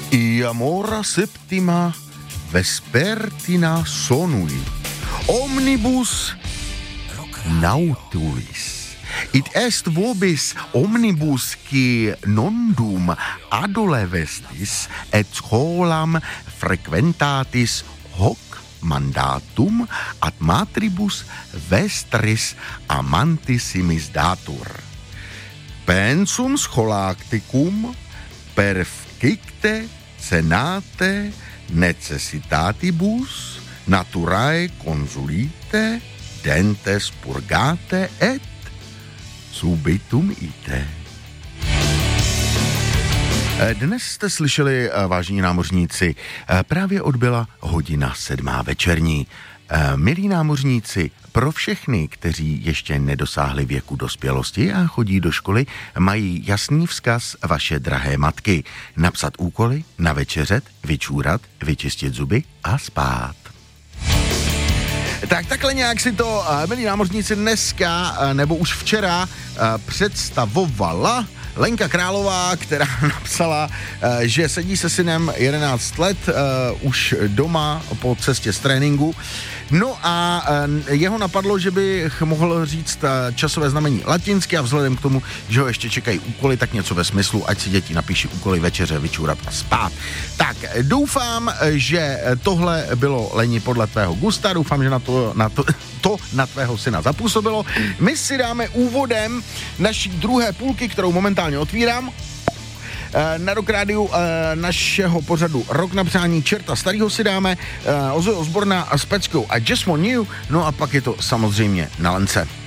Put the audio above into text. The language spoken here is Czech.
Amora septima vespertina sonui. Omnibus nautulis. It est vobis omnibus qui nondum adolescestis et scholam frequentatis hoc mandatum ad matribus vestris amantissimis datur. Pensum scholasticum perfecte senate necessitatibus naturae consulite dentes purgate et subitum ite. Dnes jste slyšeli, vážení námořníci, právě odbyla 1:07 večerní. Milí námořníci, pro všechny, kteří ještě nedosáhli věku dospělosti a chodí do školy, mají jasný vzkaz vaše drahé matky. Napsat úkoly, navečeřet, vyčůrat, vyčistit zuby a spát. Tak takhle nějak si to, milí námořníci, dneska, nebo už včera představovala Lenka Králová, která napsala, že sedí se synem 11 let, už doma po cestě z tréninku. No a jeho napadlo, že bych mohl říct časové znamení latinsky a vzhledem k tomu, že ho ještě čekají úkoly, tak něco ve smyslu, ať si děti napíší úkoly večeře, vyčůrat a spát. Tak doufám, že tohle bylo, Leni, podle tvého gusta, doufám, že na tvého syna zapůsobilo. My si dáme úvodem naší druhé půlky, kterou momentálně otvírám. Na Rock Rádiu našeho pořadu Rok na přání čerta starýho si dáme Ozzy Osbourna s peckou a Just Want You, no a pak je to samozřejmě na lance.